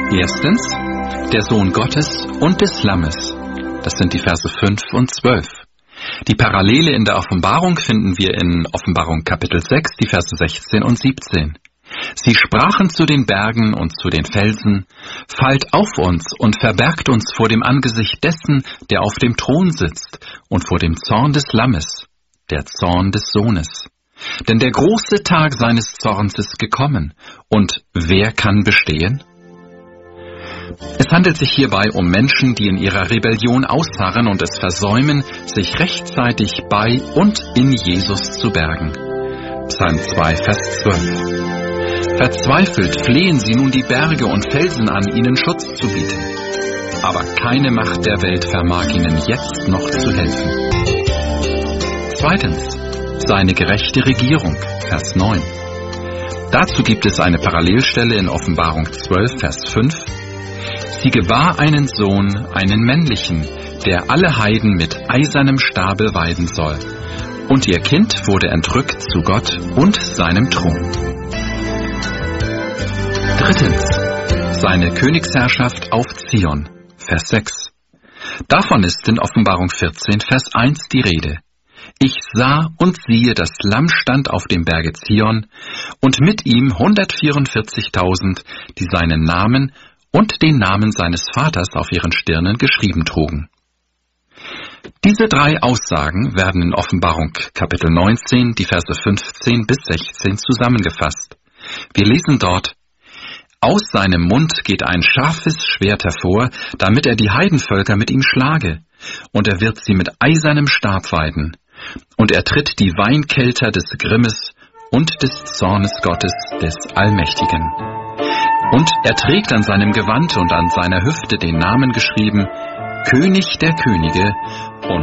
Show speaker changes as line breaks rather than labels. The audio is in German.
Erstens, der Sohn Gottes und des Lammes. Das sind die Verse 5 und 12. Die Parallele in der Offenbarung finden wir in Offenbarung Kapitel 6, die Verse 16 und 17. Sie sprachen zu den Bergen und zu den Felsen: Fallt auf uns und verbergt uns vor dem Angesicht dessen, der auf dem Thron sitzt, und vor dem Zorn des Lammes, der Zorn des Sohnes. Denn der große Tag seines Zorns ist gekommen, und wer kann bestehen? Es handelt sich hierbei um Menschen, die in ihrer Rebellion ausharren und es versäumen, sich rechtzeitig bei und in Jesus zu bergen. Psalm 2, Vers 12. Verzweifelt flehen sie nun die Berge und Felsen an, ihnen Schutz zu bieten. Aber keine Macht der Welt vermag ihnen jetzt noch zu helfen. Zweitens, seine gerechte Regierung, Vers 9. Dazu gibt es eine Parallelstelle in Offenbarung 12, Vers 5. Sie gewahr einen Sohn, einen männlichen, der alle Heiden mit eisernem Stabel weiden soll. Und ihr Kind wurde entrückt zu Gott und seinem Thron. Drittens, seine Königsherrschaft auf Zion, Vers 6. Davon ist in Offenbarung 14, Vers 1 die Rede. Ich sah und siehe, das Lamm stand auf dem Berge Zion, und mit ihm 144.000, die seinen Namen und den Namen seines Vaters auf ihren Stirnen geschrieben trugen. Diese drei Aussagen werden in Offenbarung Kapitel 19, die Verse 15 bis 16 zusammengefasst. Wir lesen dort: Aus seinem Mund geht ein scharfes Schwert hervor, damit er die Heidenvölker mit ihm schlage, und er wird sie mit eisernem Stab weiden, und er tritt die Weinkelter des Grimmes und des Zornes Gottes des Allmächtigen. Und er trägt an seinem Gewand und an seiner Hüfte den Namen geschrieben: König der Könige